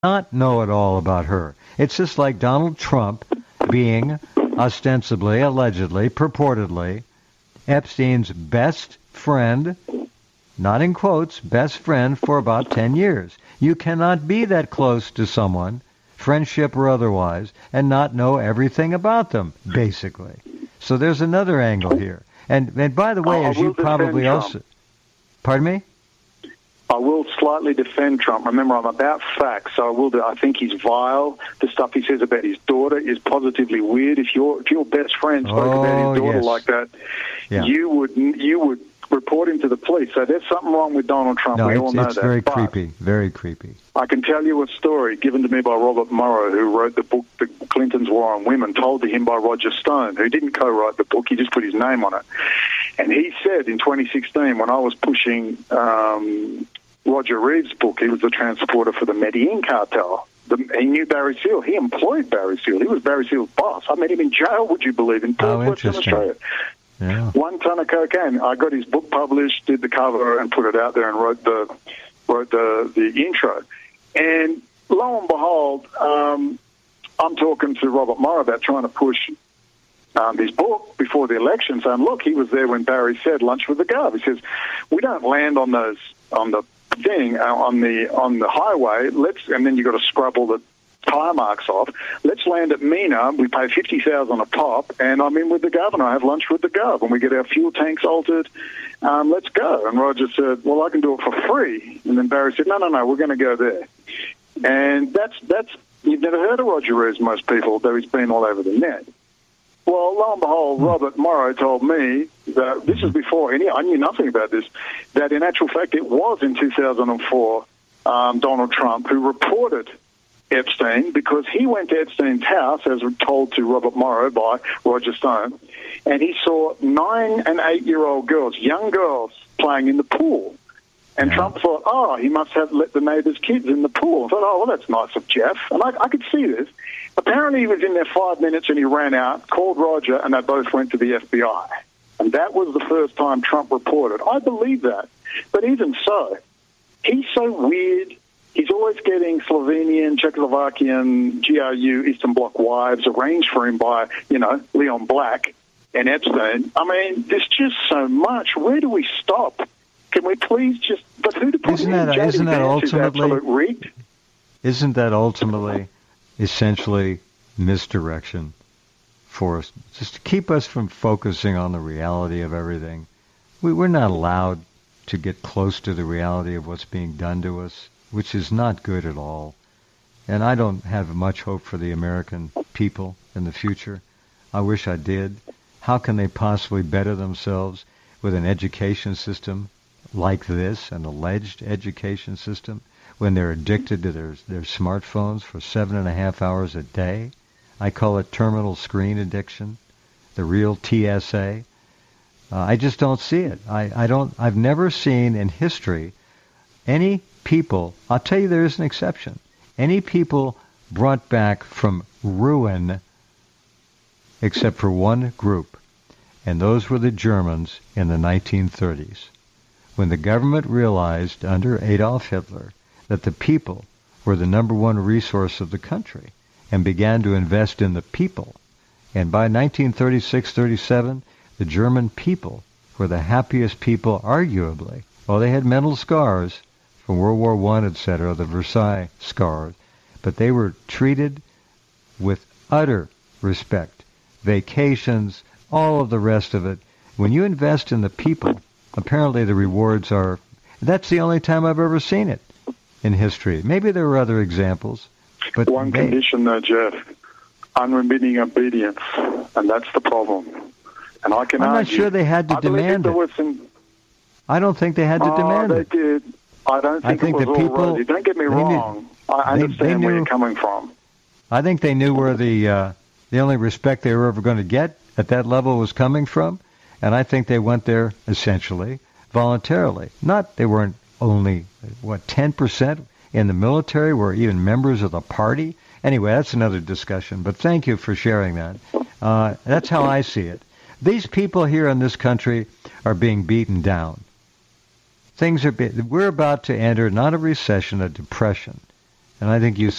not know it all about her. It's just like Donald Trump being ostensibly, allegedly, purportedly, Epstein's best friend, not in quotes, best friend for about 10 years. You cannot be that close to someone, friendship or otherwise, and not know everything about them, basically. So there's another angle here. And by the way, as you probably also... Pardon me? I will slightly defend Trump. Remember, I'm about facts, so I will do. I think he's vile. The stuff he says about his daughter is positively weird. If your best friend spoke about his daughter like that, you would report him to the police. So there's something wrong with Donald Trump. No, we all know it's that. very creepy. Very creepy. I can tell you a story given to me by Robert Morrow, who wrote the book The Clintons' War on Women, told to him by Roger Stone, who didn't co-write the book. He just put his name on it. And he said in 2016, when I was pushing Roger Reed's book, he was the transporter for the Medellin cartel. He knew Barry Seal. He employed Barry Seal. He was Barry Seal's boss. I met him in jail, would you believe, in Perth, Western Australia. Yeah. 1 ton of cocaine. I got his book published, did the cover, and put it out there, and wrote the intro. And lo and behold, I'm talking to Robert Morrow about trying to push his book before the election, saying, look, he was there when Barry said lunch with the Gov. He says, we don't land on the thing on the highway. And then you got to scrub all the tire marks off. Let's land at Mina. We pay $50,000 a pop, and I'm in with the governor. I have lunch with the Gov, and we get our fuel tanks altered. Let's go. And Roger said, well, I can do it for free. And then Barry said, no, we're going to go there. And that's you've never heard of Roger Reed, most people, though he's been all over the net. Well, lo and behold, Robert Morrow told me that this is before I knew nothing about this, that in actual fact it was in 2004 Donald Trump who reported Epstein, because he went to Epstein's house, as told to Robert Morrow by Roger Stone, and he saw 9- and 8-year-old girls, young girls, playing in the pool. And Trump thought, he must have let the neighbours' kids in the pool. I thought, well, that's nice of Jeff. And I could see this. Apparently he was in there 5 minutes and he ran out, called Roger, and they both went to the FBI. And that was the first time Trump reported. I believe that. But even so, he's so weird. He's always getting Slovenian, Czechoslovakian, GRU, Eastern Bloc wives arranged for him by, Leon Black and Epstein. I mean, there's just so much. Where do we stop? Can we please just... But who to put isn't that ultimately... rigged? Isn't that ultimately... essentially misdirection for us, just to keep us from focusing on the reality of everything? We're not allowed to get close to the reality of what's being done to us, which is not good at all. And I don't have much hope for the American people in the future. I wish I did. How can they possibly better themselves with an education system like this, an alleged education system, when they're addicted to their smartphones for 7.5 hours a day? I call it terminal screen addiction, the real TSA. I just don't see it. I've never seen in history any people, I'll tell you there is an exception, any people brought back from ruin except for one group, and those were the Germans in the 1930s, when the government realized under Adolf Hitler that the people were the number one resource of the country and began to invest in the people. And by 1936-37, the German people were the happiest people, arguably. Well, they had mental scars from World War I, etc., the Versailles scars, but they were treated with utter respect. Vacations, all of the rest of it. When you invest in the people, apparently the rewards are... That's the only time I've ever seen it in history. Maybe there were other examples, but one condition, though, Jeff: unremitting obedience, and that's the problem. And I can I'm argue. not sure they had to demand it. I don't think they had to demand it. They did. I don't think it was the people, all rosy. Don't get me wrong. I understand where you're coming from. I think they knew where the only respect they were ever going to get at that level was coming from, and I think they went there essentially voluntarily. They weren't only, 10% in the military were even members of the party? Anyway, that's another discussion, but thank you for sharing that. That's how I see it. These people here in this country are being beaten down. We're about to enter not a recession, a depression. And I think you